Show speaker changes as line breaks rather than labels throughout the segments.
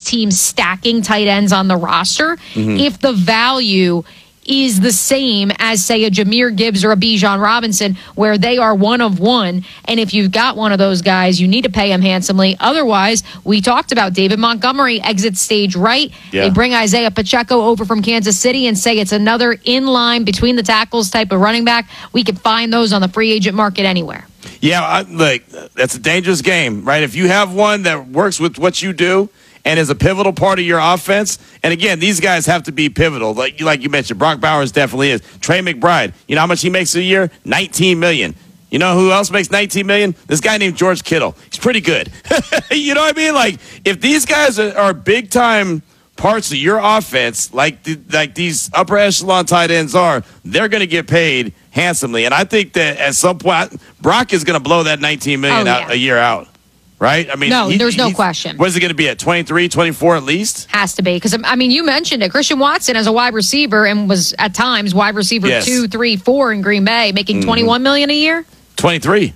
teams stacking tight ends on the roster if the value is the same as, say, a Jahmyr Gibbs or a Bijan Robinson, where they are one of one. And if you've got one of those guys, you need to pay him handsomely. Otherwise, we talked about David Montgomery exits stage right. Yeah. They bring Isaiah Pacheco over from Kansas City and say it's another in-line between the tackles type of running back. We can find those on the free agent market anywhere.
Yeah, that's a dangerous game, right? If you have one that works with what you do and is a pivotal part of your offense, and again, these guys have to be pivotal. Like you mentioned, Brock Bowers definitely is. Trey McBride, you know how much he makes a year? $19 million. You know who else makes $19 million? This guy named George Kittle. He's pretty good. You know what I mean? Like, if these guys are big-time parts of your offense, like these upper echelon tight ends are, they're going to get paid handsomely. And I think that at some point, Brock is going to blow that $19 million a year out. Right? I mean,
there's no question.
What is it going to be at 23, 24 at least?
Has to be. Because, I mean, you mentioned it. Christian Watson as a wide receiver and was at times wide receiver 2, 3, 4 in Green Bay, making $21 million a year?
23.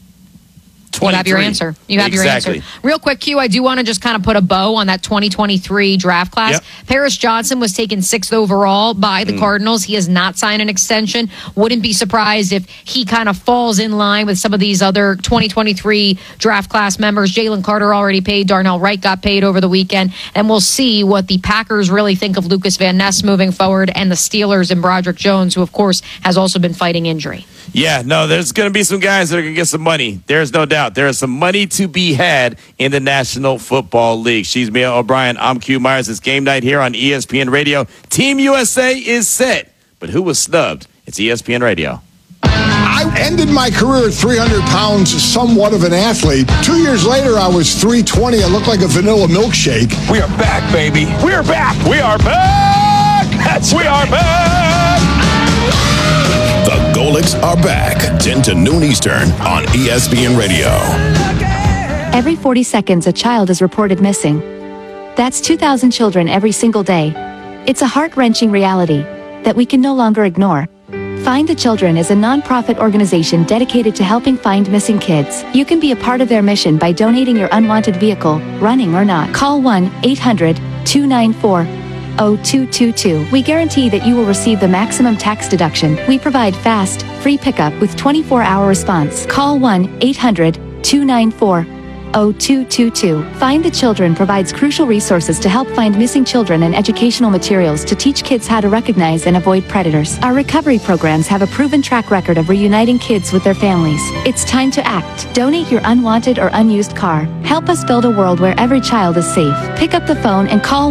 You have your answer. You have your answer. Real quick, Q, I do want to just kind of put a bow on that 2023 draft class. Yep. Paris Johnson was taken 6th overall by the Cardinals. He has not signed an extension. Wouldn't be surprised if he kind of falls in line with some of these other 2023 draft class members. Jalen Carter already paid. Darnell Wright got paid over the weekend. And we'll see what the Packers really think of Lucas Van Ness moving forward, and the Steelers and Broderick Jones, who, of course, has also been fighting injury.
Yeah, no, there's going to be some guys that are going to get some money. There's no doubt. There is some money to be had in the National Football League. She's Mia O'Brien. I'm Q Myers. It's game night here on ESPN Radio. Team USA is set. But who was snubbed? It's ESPN Radio.
I ended my career at 300 pounds, somewhat of an athlete. 2 years later, I was 320. I looked like a vanilla milkshake.
We are back, baby. We are back. We are back. We are back.
The Golics are back, 10 to noon Eastern on ESPN Radio.
Every 40 seconds, a child is reported missing. That's 2,000 children every single day. It's a heart-wrenching reality that we can no longer ignore. Find the Children is a non-profit organization dedicated to helping find missing kids. You can be a part of their mission by donating your unwanted vehicle, running or not. Call 1-800-294-0222. We guarantee that you will receive the maximum tax deduction. We provide fast, free pickup with 24-hour response. Call 1-800-294-0222. Find the Children provides crucial resources to help find missing children and educational materials to teach kids how to recognize and avoid predators. Our recovery programs have a proven track record of reuniting kids with their families. It's time to act. Donate your unwanted or unused car. Help us build a world where every child is safe. Pick up the phone and call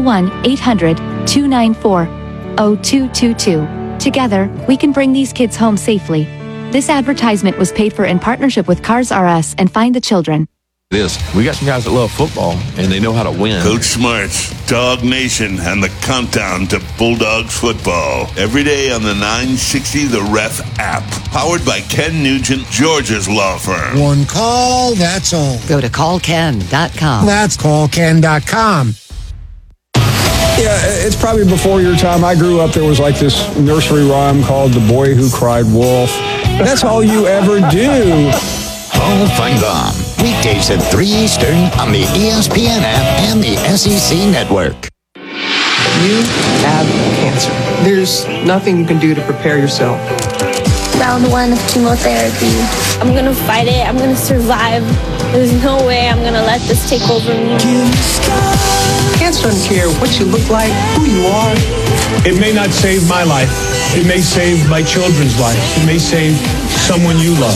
1-800-294-0222. Together, we can bring these kids home safely. This advertisement was paid for in partnership with Cars R Us and Find the Children.
We got some guys that love football, and they know how to win.
Coach Smarts, Dog Nation, and the countdown to Bulldogs football. Every day on the 960 The Ref app. Powered by Ken Nugent, Georgia's law firm.
One call, that's all.
Go to callken.com.
That's callken.com.
Yeah, it's probably before your time. I grew up, there was like this nursery rhyme called The Boy Who Cried Wolf. That's all you ever do.
Hall of Fame Bomb. Weekdays at 3 Eastern on the ESPN app and the SEC Network.
You have cancer. There's nothing you can do to prepare yourself.
Round 1 of chemotherapy. I'm going to fight it. I'm going to survive. There's no way I'm going to let this take over me.
Cancer doesn't care what you look like, who you are.
It may not save my life. It may save my children's life. It may save someone you love.